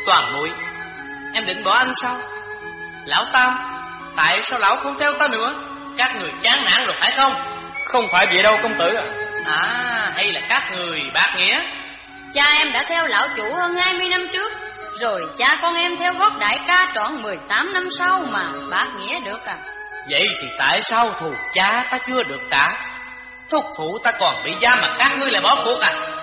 Toàn muội, em định bỏ anh sao? Lão Tam, tại sao lão không theo ta nữa? Các người chán nản rồi phải không? Không phải vậy đâu công tử ạ. Hay là các người bạc nghĩa? Cha em đã theo lão chủ hơn 20 năm trước, rồi cha con em theo gót đại ca trọn 18 năm sau mà bạc nghĩa được à? Vậy thì tại sao thù cha ta chưa được trả? Thúc phụ ta còn bị giam mà các ngươi lại bỏ cuộc à?